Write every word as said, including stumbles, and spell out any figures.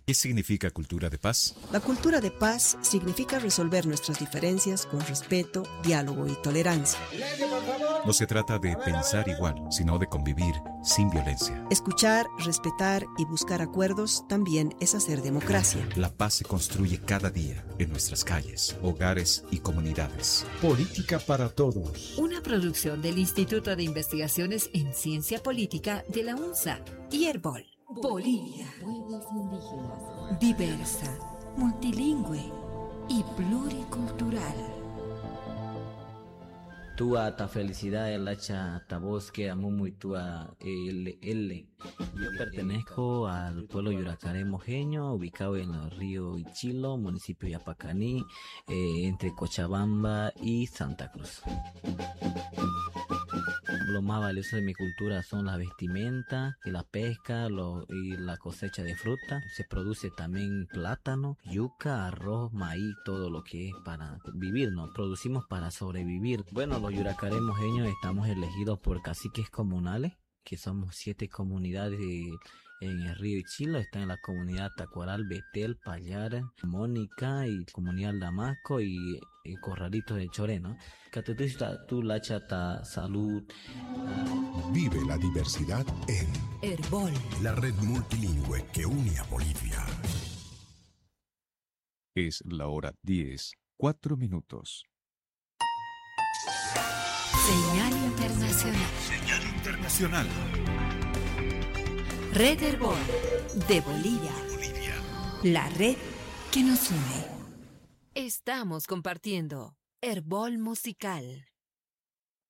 ¿Qué significa cultura de paz? La cultura de paz significa resolver nuestras diferencias con respeto, diálogo y tolerancia. No se trata de pensar igual, sino de convivir sin violencia. Escuchar, respetar y buscar acuerdos también es hacer democracia. La paz se construye cada día en nuestras calles, hogares y comunidades. Política para todos. Una producción del Instituto de Investigaciones en Ciencia Política de la UNSA y Herbol. Bolivia. Pueblos indígenas. Diversa, multilingüe y pluricultural. Tua ta felicidad el hacha ta bosque amumu y tua L L. Yo pertenezco al pueblo Yuracare mojeño, ubicado en el río Ichilo, municipio de Yapacaní, eh, entre Cochabamba y Santa Cruz. Lo más valioso de mi cultura son las vestimentas y la pesca lo, y la cosecha de fruta. Se produce también plátano, yuca, arroz, maíz, todo lo que es para vivir, ¿no? Producimos para sobrevivir. Bueno, los yuracaré mojeños estamos elegidos por caciques comunales, que somos siete comunidades de, en el río Ichilo. Está en la comunidad Tacuaral, Betel, Payara, Mónica y comunidad Damasco y, y Corralito de Choreno. Catutista tu lachata salud. Vive la diversidad en Herbol, la red multilingüe que une a Bolivia. Es la hora diez, cuatro minutos. Señal Internacional. Señal internacional. Red Herbol de Bolivia. Bolivia. La red que nos une. Estamos compartiendo Herbol Musical.